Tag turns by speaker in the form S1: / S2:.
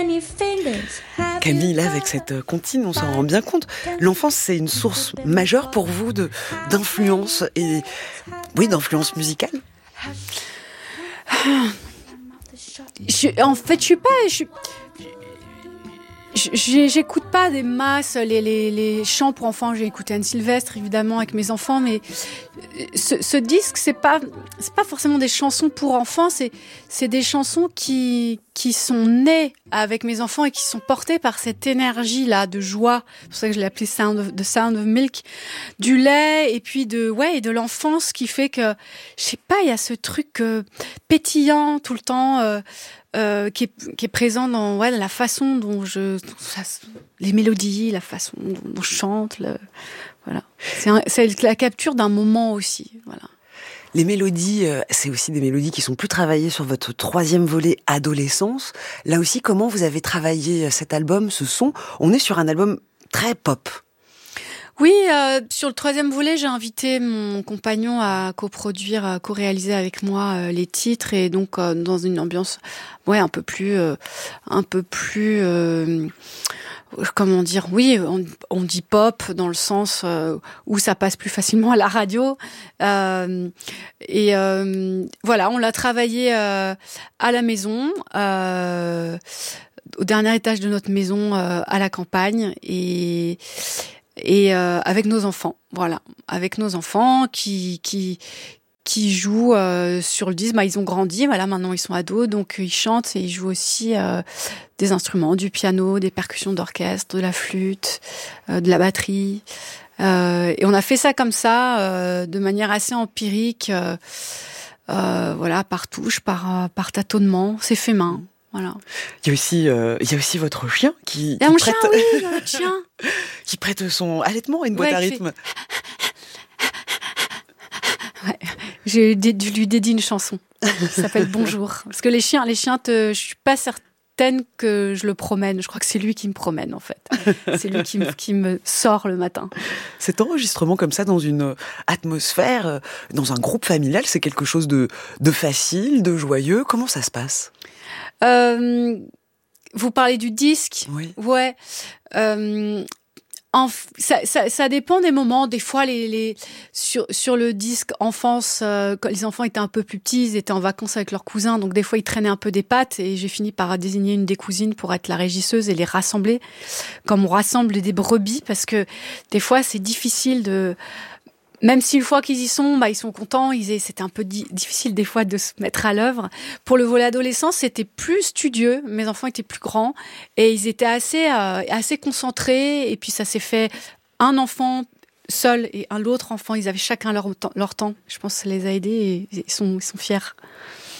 S1: Camille, là, avec cette comptine, on s'en rend bien compte. L'enfance, c'est une source majeure pour vous d'influence et, oui, d'influence musicale.
S2: J'écoute pas des masses les chants pour enfants. J'ai écouté Anne Sylvestre évidemment avec mes enfants, mais ce disque c'est pas forcément des chansons pour enfants. C'est des chansons qui sont nées avec mes enfants et qui sont portées par cette énergie là de joie. C'est pour ça que je l'ai appelé The Sound of Milk, du lait et puis de l'enfance qui fait que je sais pas, il y a ce truc pétillant tout le temps. Qui est présent dans la façon dont les mélodies, la façon dont je chante, voilà. C'est la capture d'un moment aussi, voilà.
S1: Les mélodies, c'est aussi des mélodies qui sont plus travaillées sur votre 3e volet adolescence. Là aussi, comment vous avez travaillé cet album, ce son? On est sur un album très pop.
S2: Oui, sur le 3e volet, j'ai invité mon compagnon à coproduire, à co-réaliser avec moi les titres et donc dans une ambiance, un peu plus, comment dire, oui, on dit pop dans le sens où ça passe plus facilement à la radio. On l'a travaillé à la maison, au dernier étage de notre maison à la campagne et avec nos enfants, avec nos enfants qui jouent sur le disque. Ils ont grandi, maintenant ils sont ados, donc ils chantent et ils jouent aussi des instruments, du piano, des percussions d'orchestre, de la flûte, de la batterie. Et on a fait ça comme ça, de manière assez empirique, par touche, par tâtonnement. C'est fait main. Voilà.
S1: Il y a aussi votre chien qui
S2: prête... notre chien
S1: qui prête son allaitement à une boîte à rythme.
S2: Ouais. J'ai dû lui dédier une chanson. Ça s'appelle Bonjour. Parce que les chiens, je suis pas certaine que je le promène. Je crois que c'est lui qui me promène, en fait. C'est lui qui me sort le matin.
S1: Cet enregistrement comme ça, dans une atmosphère, dans un groupe familial, c'est quelque chose de facile, de joyeux. Comment ça se passe ?
S2: Vous parlez du disque ?
S1: Oui.
S2: Ouais. Ça dépend des moments. Des fois, sur le disque enfance, quand les enfants étaient un peu plus petits, ils étaient en vacances avec leurs cousins, donc des fois ils traînaient un peu des pattes et j'ai fini par désigner une des cousines pour être la régisseuse et les rassembler, comme on rassemble des brebis, parce que des fois c'est difficile de... Même si une fois qu'ils y sont, ils sont contents. C'était un peu difficile des fois de se mettre à l'œuvre. Pour le volet adolescence, c'était plus studieux. Mes enfants étaient plus grands et ils étaient assez concentrés. Et puis ça s'est fait un enfant seul et l'autre enfant. Ils avaient chacun leur temps. Je pense que ça les a aidés et ils sont fiers.